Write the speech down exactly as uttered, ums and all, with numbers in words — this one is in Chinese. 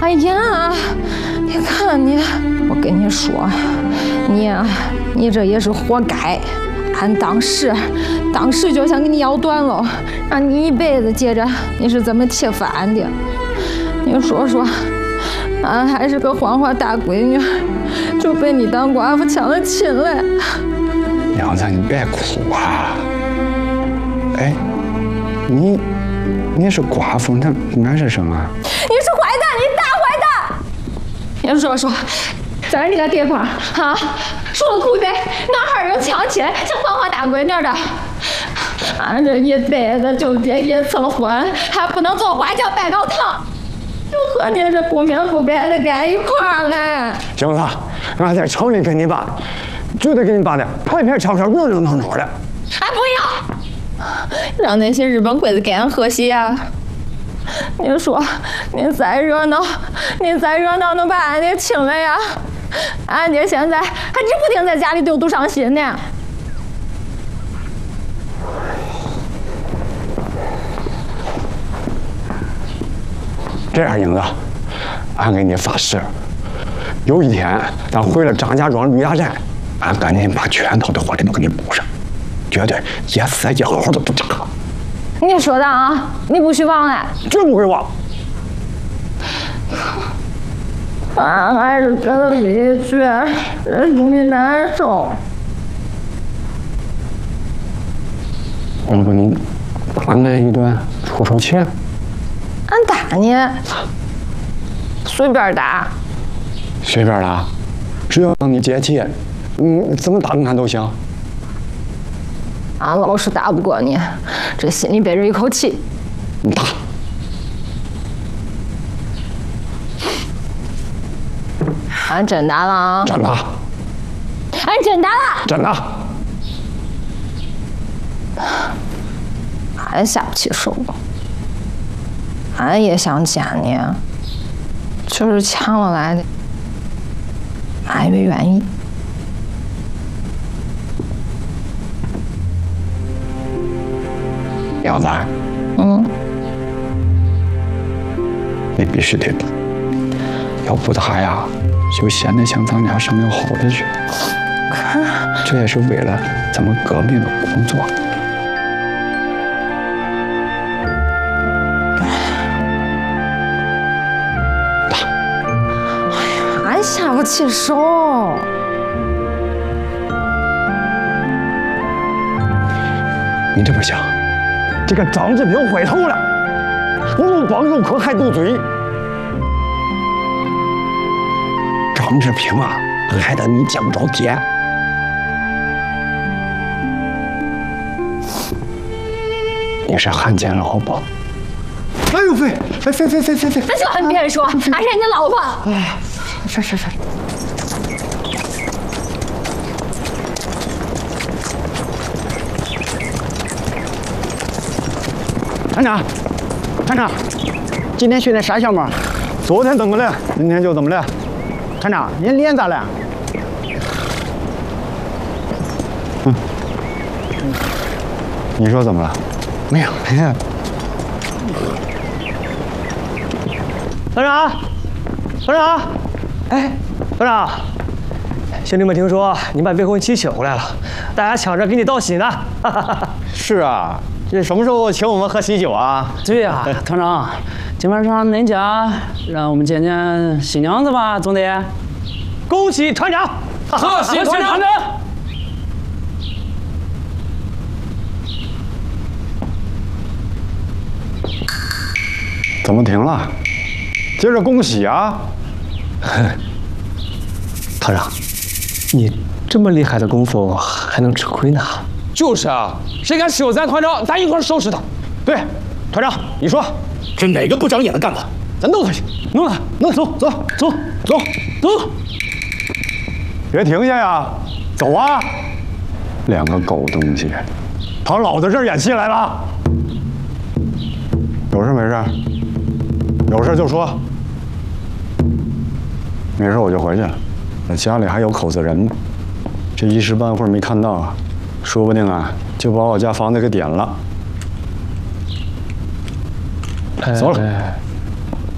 哎呀，你看你，我跟你说，你呀，你这也是活该。俺当时，当时就想给你咬断了，让你一辈子接着你是怎么贴服俺的？你说说，俺还是个黄花大闺女，就被你当寡妇抢了亲了。 娘子，你别哭啊！哎，你你是寡妇，那俺是什么？ 你是坏蛋，你大坏蛋！你说说，咱这个地方啊，除了湖北，哪还有人抢亲像黄花大闺女的？俺这一辈子就结一次婚，还不能做花轿拜高堂，就和你这不明不白的在一块儿了。 行了，俺在城里跟你爸，绝对给你爸的拍拍吵吵热热闹闹的。 哎，不要！让那些日本鬼子给俺和稀呀！你说，你再热闹，你再热闹，能把俺爹请来呀？俺爹现在还指不定在家里丢多伤心呢。 这样，英子，俺给你发誓，有一天咱回了张家庄绿芽寨，俺赶紧把全套的婚礼都给你补上，绝对一丝一毫都不差。 你说的啊，你不许忘了， 绝不会忘。 俺还是觉得委屈，这心里难受。 我给你打那一顿出手钱。 俺打你，随便打。 随便打，只要让你解气，你怎么打俺都行。 俺老是打不过你，这心里憋着一口气。 你打。 俺真打了啊！ 真的。 俺真打了。 真的。 俺下不去手，俺也想见你，就是抢了来的，俺也愿意。 苗子， 嗯， 你必须得打，要不打呀，就显得像咱俩上有好的去。这也是为了咱们革命的工作。打！ 哎呀，俺下不去手。 你这么想？这个张志平坏透了，不如光入口还斗嘴。张志平啊，害得你见不着天。你是汉奸老婆。哎呦飞，飞飞飞飞飞飞！ 那就跟别人说，俺是人家老婆。 哎，是是是。团长，团长，今天训练啥项目？昨天怎么了？今天就怎么了？团长，您脸咋了？嗯，你说怎么了？没有，没有。 团长，团长，哎，团长，兄弟们听说你把未婚妻请回来了，大家抢着给你道喜呢。 是啊。这什么时候请我们喝喜酒啊？ 对呀、啊，团长，今晚上恁家让我们见见新娘子吧，总得。恭喜团长！ 贺喜团长！ 怎么停了？接着恭喜啊！ 团长，你这么厉害的功夫还能吃亏呢？ 就是啊，谁敢欺负咱团长，咱一块收拾他。 对，团长，你说是哪个不长眼的干部？咱弄他去，弄他，弄走走走走走！ 别停下呀，走啊！两个狗东西，跑老子这儿演戏来了！有事没事？有事就说。没事我就回去了，那家里还有口子人呢，这一时半会儿没看到啊。说不定啊，就把我家房子给点了。走了。